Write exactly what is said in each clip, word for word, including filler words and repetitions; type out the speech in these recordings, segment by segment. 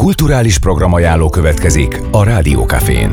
Kulturális programajánló következik a Rádió Cafén.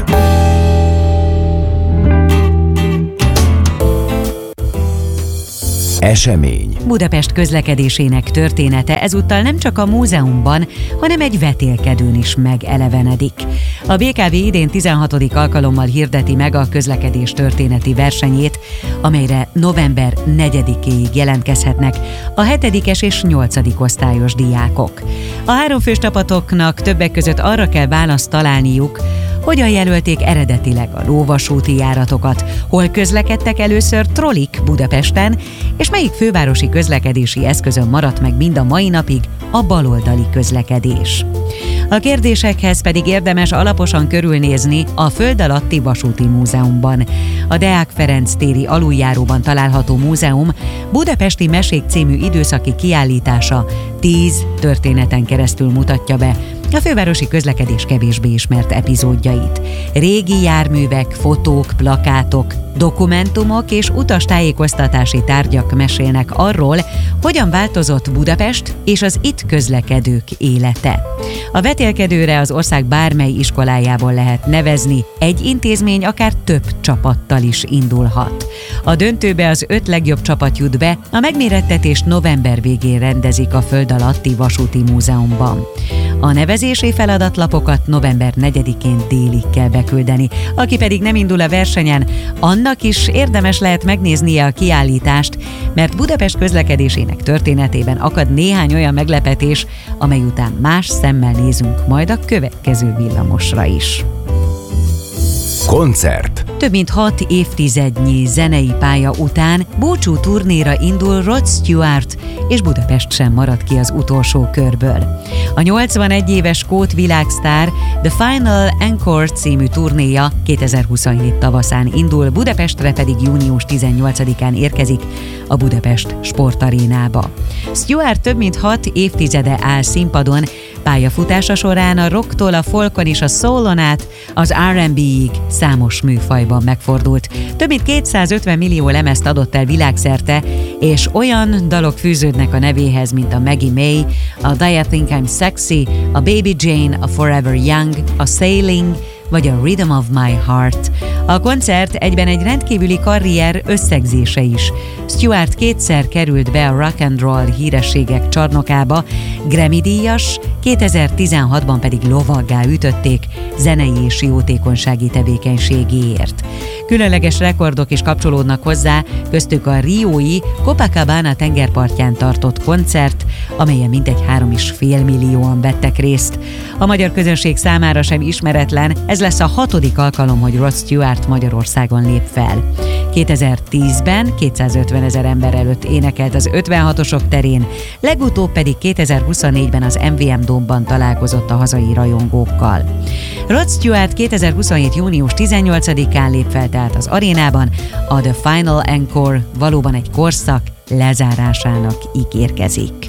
Esemény. Budapest közlekedésének története ezúttal nem csak a múzeumban, hanem egy vetélkedőn is megelevenedik. A bé ká vé idén tizenhatodik alkalommal hirdeti meg a közlekedés történeti versenyét, amelyre november negyedikéig jelentkezhetnek a hetedikes és nyolcadik osztályos diákok. A háromfős csapatoknak többek között arra kell választ találniuk, hogyan jelölték eredetileg a lóvasúti járatokat, hol közlekedtek először trollik Budapesten, és melyik fővárosi közlekedési eszközön maradt meg mind a mai napig a baloldali közlekedés. A kérdésekhez pedig érdemes alaposan körülnézni a Föld alatti vasúti múzeumban. A Deák Ferenc téri aluljáróban található múzeum Budapesti Mesék című időszaki kiállítása tíz történeten keresztül mutatja be a fővárosi közlekedés kevésbé ismert epizódjait. Régi járművek, fotók, plakátok, dokumentumok és utastájékoztatási tárgyak mesélnek arról, hogyan változott Budapest és az itt közlekedők élete. A vetélkedőre az ország bármely iskolájából lehet nevezni, egy intézmény akár több csapattal is indulhat. A döntőbe az öt legjobb csapat jut be, a megmérettetést november végén rendezik a Föld alatti vasúti múzeumban. A nevezési feladatlapokat november negyedikén délig kell beküldeni. Aki pedig nem indul a versenyen, annak is érdemes lehet megnéznie a kiállítást, mert Budapest közlekedésének történetében akad néhány olyan meglepetés, amely után más szemmel nézünk majd a következő villamosra is. Koncert. Több mint hat évtizednyi zenei pálya után búcsú turnéra indul Rod Stewart, és Budapest sem marad ki az utolsó körből. A nyolcvanegy éves skót világsztár The Final Encore című turnéja kétezer-huszonhét tavaszán indul, Budapestre pedig június tizennyolcadikán érkezik a Budapest Sportarénába. Stewart több mint hat évtizede áll színpadon, pályafutása során a rocktól a folkon és a soulon át az er and bé-ig számos műfajban megfordult. Több mint kétszázötven millió lemezt adott el világszerte, és olyan dalok fűződnek a nevéhez, mint a Maggie May, a Do You Think I'm Sexy, a Baby Jane, a Forever Young, a Sailing, vagy a Rhythm of My Heart. A koncert egyben egy rendkívüli karrier összegzése is. Stewart kétszer került be a rock and roll hírességek csarnokába, Grammy-díjas, kétezer-tizenhatban pedig lovaggá ütötték zenei és jótékonysági tevékenységéért. Különleges rekordok is kapcsolódnak hozzá, köztük a riói Copacabana tengerpartján tartott koncert, amelyen mintegy három és fél millióan vettek részt. A magyar közönség számára sem ismeretlen, ez lesz a hatodik alkalom, hogy Rod Stewart Magyarországon lép fel. kétezer-tízben kétszázötven ezer ember előtt énekelt az ötvenhatosok terén, legutóbb pedig kétezer-huszonnégyben az em vé em Dome-ban találkozott a hazai rajongókkal. Rod Stewart kétezer-huszonhét június tizennyolcadikán lép fel tehát az arénában, a The Final Encore valóban egy korszak lezárásának ígérkezik.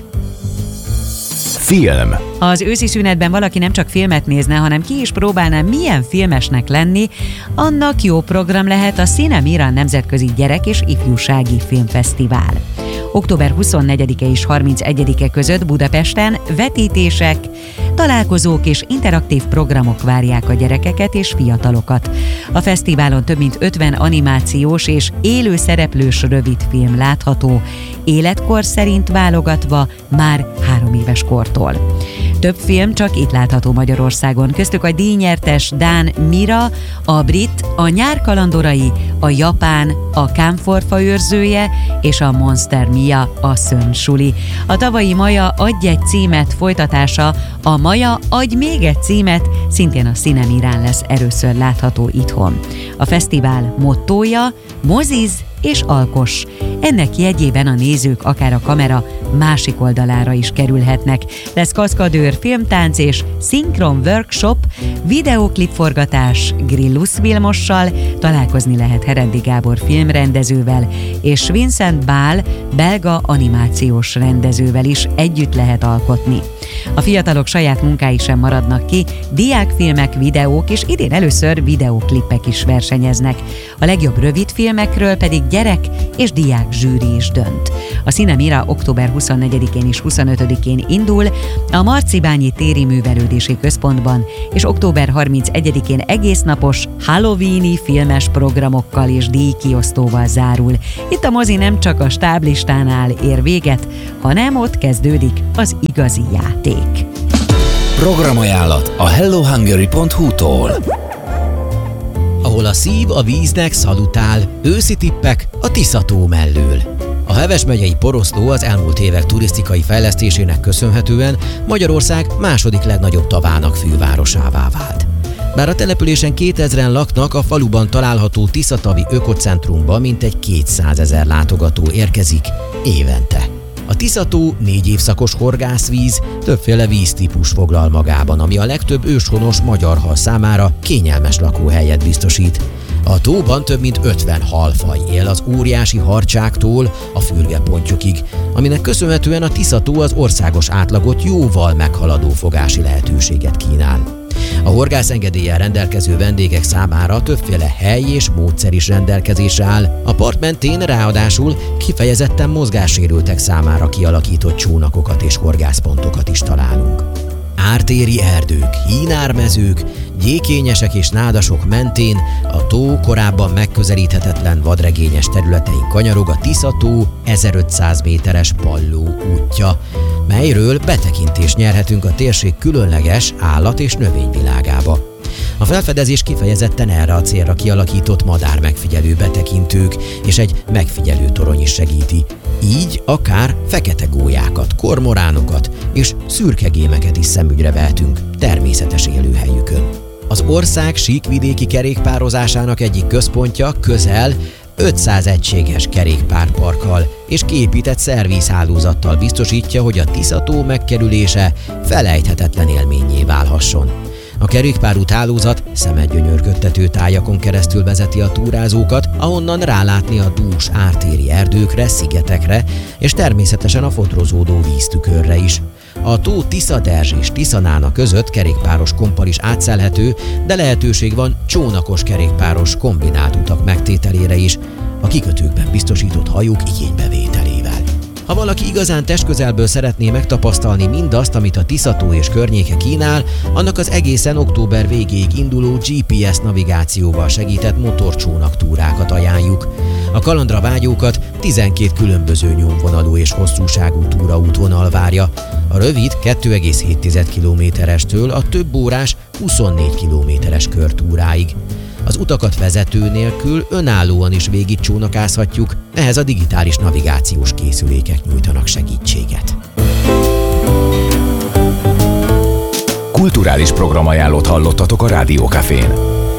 Film. Az őszi szünetben valaki nem csak filmet nézne, hanem ki is próbálná, milyen filmesnek lenni, annak jó program lehet a Cinemira Nemzetközi Gyerek- és Ifjúsági Filmfesztivál. október huszonnegyedike és harmincegyedike között Budapesten vetítések, találkozók és interaktív programok várják a gyerekeket és fiatalokat. A fesztiválon több mint ötven animációs és élő szereplős rövidfilm látható, életkor szerint válogatva már három éves kortól. Több film csak itt látható Magyarországon, köztük a díjnyertes dán Mira, a brit, a Nyár kalandorai, a japán, a Kámforfa őrzője és a Monster Mia, a Szörnysuli. A tavalyi Maja adj egy címet folytatása, a Maja adj még egy címet, szintén a Cinemirán lesz először látható itthon. A fesztivál mottója moziz és alkos. Ennek jegyében a nézők akár a kamera másik oldalára is kerülhetnek. Lesz kaszkadőr, filmtánc és szinkron workshop, videóklipforgatás Grillus Vilmossal, találkozni lehet Herendi Gábor filmrendezővel, és Vincent Bál belga animációs rendezővel is együtt lehet alkotni. A fiatalok saját munkái sem maradnak ki, diákfilmek, videók és idén először videóklipek is versenyeznek. A legjobb rövidfilmekről pedig gyerek és diák zsűri is dönt. A Cinemira október huszonnegyedikén és huszonötödikén indul a Marcibányi Téri Művelődési Központban, és október harmincegyedikén egésznapos halloweeni filmes programokkal és díjkiosztóval zárul. Itt a mozi nem csak a stáblistánál ér véget, hanem ott kezdődik az igazi játék. Programajánlat a hello hungary pont hu-tól. Ahol a szív a víznek szalutál, őszi tippek a Tisza-tó mellől. A Heves megyei Poroszló az elmúlt évek turisztikai fejlesztésének köszönhetően Magyarország második legnagyobb tavának fővárosává vált. Bár a településen kétezren laknak, a faluban található Tiszatavi ökocentrumba mintegy kétszázezer látogató érkezik évente. A Tisza-tó négy évszakos horgászvíz, többféle víztípus foglal magában, ami a legtöbb őshonos magyar hal számára kényelmes lakóhelyet biztosít. A tóban több mint ötven halfaj él az óriási harcsáktól a fürgepontyokig, aminek köszönhetően a Tisza-tó az országos átlagot jóval meghaladó fogási lehetőséget kínál. A horgászengedéllyel rendelkező vendégek számára többféle hely és módszer is rendelkezésre áll. A part mentén ráadásul kifejezetten mozgássérültek számára kialakított csónakokat és horgászpontokat is találunk. Ártéri erdők, hínármezők, gyékényesek és nádasok mentén a tó korábban megközelíthetetlen vadregényes területein kanyarog a Tisza-tó ezerötszáz méteres palló útja, melyről betekintést nyerhetünk a térség különleges állat- és növényvilágába. A felfedezés kifejezetten erre a célra kialakított madár megfigyelő betekintők és egy megfigyelő torony is segíti. Így akár fekete gólyákat, kormoránokat és szürkegémeket is szemügyre vehetünk természetes élőhelyükön. Az ország síkvidéki kerékpározásának egyik központja közel ötszáz egységes kerékpárparkkal és kiépített szervízhálózattal biztosítja, hogy a Tisza-tó megkerülése felejthetetlen élménnyé válhasson. A kerékpárút hálózat szemedgyönyörködtető tájakon keresztül vezeti a túrázókat, ahonnan rálátni a dús ártéri erdőkre, szigetekre, és természetesen a fodrozódó víztükörre is. A tó Tisza-Derzs és Tiszanána között kerékpáros komppal is átszelhető, de lehetőség van csónakos kerékpáros kombinált utak megtételére is, a kikötőkben biztosított hajók igénybevételével. Ha valaki igazán testközelből szeretné megtapasztalni mindazt, amit a Tisza-tó és környéke kínál, annak az egészen október végéig induló gé pé es navigációval segített motorcsónak túrákat ajánljuk. A kalandra vágyókat tizenkét különböző nyomvonalú és hosszúságú túraútvonal várja. A rövid kettő egész hét kilométerestől a több órás huszonnégy kilométeres körtúráig. Az utakat vezető nélkül önállóan is végigcsónakázhatjuk, ehhez a digitális navigációs készülékek nyújtanak segítséget. Kulturális programajánlót hallottatok a Rádió Cafén.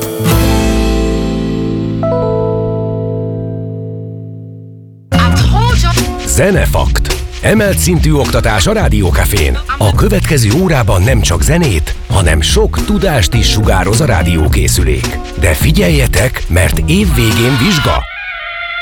Zenefakt. Emelt szintű oktatás a Rádió Cafén. A következő órában nem csak zenét, hanem sok tudást is sugároz a rádiókészülék. De figyeljetek, mert évvégén vizsga!